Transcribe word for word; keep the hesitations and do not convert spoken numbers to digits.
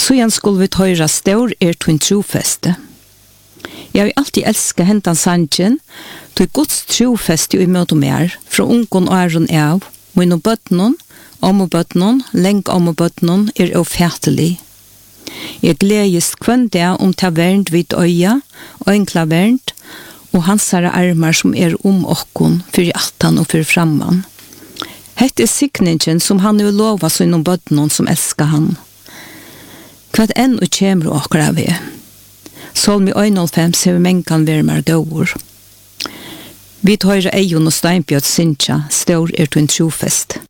Så igjen skulle vi tøyre stor er twin trofeste. Jeg har alltid elsket hentan sangen, til Guds trofeste i møte mer, fra ungen og æren av, mine bøtnen, om og bøtnen, lenk om og bøtnen, er ofertelig. Jeg gledes kvann det om ta vernt vid øya, og enkla vernt, og hans herre armar som er om okkon, for attan og for framman. Hette er sikningen som han vil lova sine bøtnen som elsker han. Kvad enn og kjemur okkara vi. Solm i øynolfem ser vi mengan vermar gåur. Vi tøyre eion og steinbjøtt sinja, stor er to en trofest.